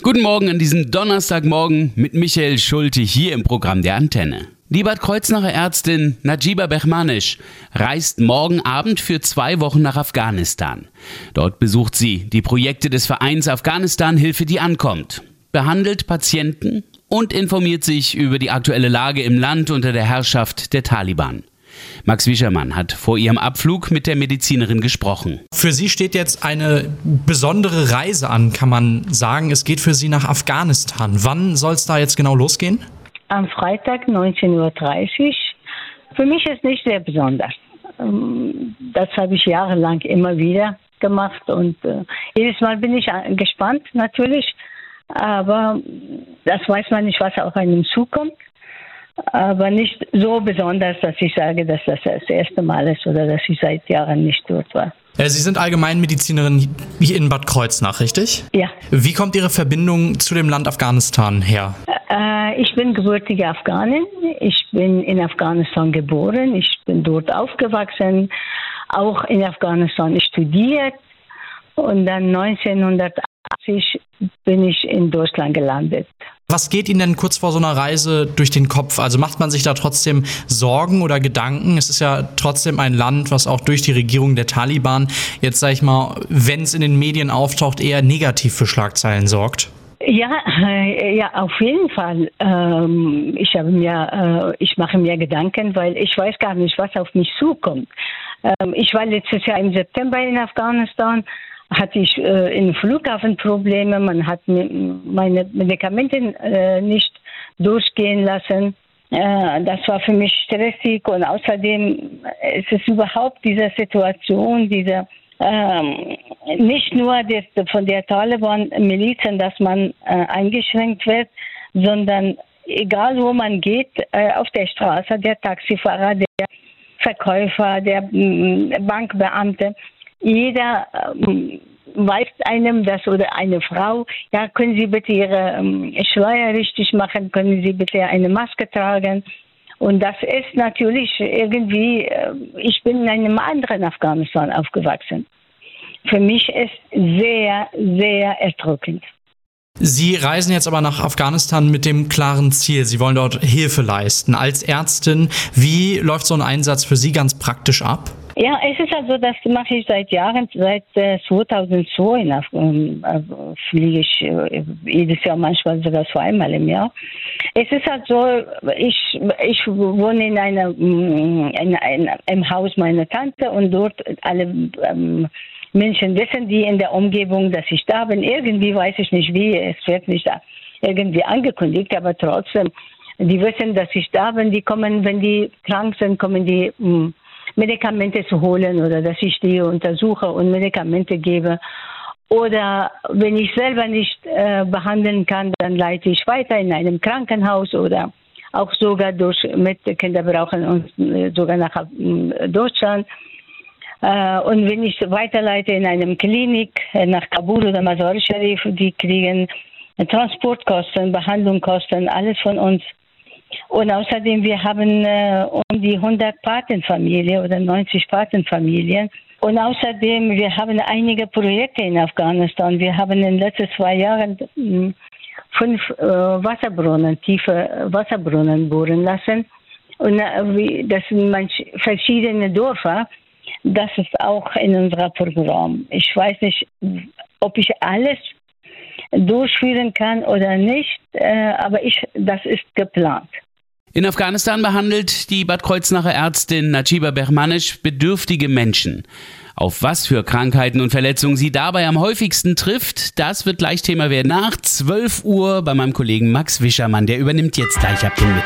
Guten Morgen an diesem Donnerstagmorgen mit Michael Schulte hier im Programm der Antenne. Die Bad Kreuznacher Ärztin Najiba Behmanisch reist morgen Abend für 2 Wochen nach Afghanistan. Dort besucht sie die Projekte des Vereins Afghanistan-Hilfe, die ankommt, behandelt Patienten und informiert sich über die aktuelle Lage im Land unter der Herrschaft der Taliban. Max Wischermann hat vor ihrem Abflug mit der Medizinerin gesprochen. Für Sie steht jetzt eine besondere Reise an, kann man sagen. Es geht für Sie nach Afghanistan. Wann soll es da jetzt genau losgehen? Am Freitag 19:30 Uhr. Für mich ist nicht sehr besonders. Das habe ich jahrelang immer wieder gemacht und jedes Mal bin ich gespannt natürlich, aber das weiß man nicht, was auf einem zukommt. Aber nicht so besonders, dass ich sage, dass das erste Mal ist oder dass ich seit Jahren nicht dort war. Sie sind Allgemeinmedizinerin hier in Bad Kreuznach, richtig? Ja. Wie kommt Ihre Verbindung zu dem Land Afghanistan her? Ich bin gebürtige Afghanin. Ich bin in Afghanistan geboren. Ich bin dort aufgewachsen, auch in Afghanistan studiert. Und dann 1980 bin ich in Deutschland gelandet. Was geht Ihnen denn kurz vor so einer Reise durch den Kopf? Also macht man sich da trotzdem Sorgen oder Gedanken? Es ist ja trotzdem ein Land, was auch durch die Regierung der Taliban jetzt, sag ich mal, wenn es in den Medien auftaucht, eher negativ für Schlagzeilen sorgt. Ja, auf jeden Fall. Ich mache mir Gedanken, weil ich weiß gar nicht, was auf mich zukommt. Ich war letztes Jahr im September in Afghanistan. Hatte ich im Flughafen Probleme, man hat meine Medikamente nicht durchgehen lassen. Das war für mich stressig und außerdem ist es überhaupt diese Situation, nicht nur von der Taliban-Milizen, dass man eingeschränkt wird, sondern egal wo man geht, auf der Straße, der Taxifahrer, der Verkäufer, der Bankbeamte, jeder weist einem das oder eine Frau, ja, können Sie bitte Ihre Schleier richtig machen, können Sie bitte eine Maske tragen. Und das ist natürlich irgendwie, ich bin in einem anderen Afghanistan aufgewachsen. Für mich ist sehr, sehr erdrückend. Sie reisen jetzt aber nach Afghanistan mit dem klaren Ziel, Sie wollen dort Hilfe leisten. Als Ärztin, wie läuft so ein Einsatz für Sie ganz praktisch ab? Ja, es ist also, das mache ich seit Jahren, seit 2002 fliege ich jedes Jahr, manchmal sogar 2-mal im Jahr. Es ist halt so, ich wohne im Haus meiner Tante und dort alle Menschen wissen, die in der Umgebung, dass ich da bin. Irgendwie weiß ich nicht wie, es wird nicht irgendwie angekündigt, aber trotzdem, die wissen, dass ich da bin. Die kommen, wenn die krank sind, kommen die Medikamente zu holen oder dass ich die untersuche und Medikamente gebe. Oder wenn ich selber nicht behandeln kann, dann leite ich weiter in einem Krankenhaus oder auch sogar mit Kinder brauchen und sogar nach Deutschland. Und wenn ich weiterleite in einem Klinik nach Kabul oder Mazar-i-Sharif, die kriegen Transportkosten, Behandlungskosten, alles von uns. Und außerdem, wir haben um die 100 Patenfamilien oder 90 Patenfamilien. Und außerdem, wir haben einige Projekte in Afghanistan. Wir haben in den letzten 2 Jahren 5 tiefe Wasserbrunnen bohren lassen. Und das sind verschiedene Dörfer. Das ist auch in unserem Programm. Ich weiß nicht, ob ich alles durchführen kann oder nicht, aber das ist geplant. In Afghanistan behandelt die Bad Kreuznacher Ärztin Najiba Behmanisch bedürftige Menschen. Auf was für Krankheiten und Verletzungen sie dabei am häufigsten trifft, das wird gleich Thema werden. Nach 12 Uhr bei meinem Kollegen Max Wischermann. Der übernimmt jetzt gleich ab den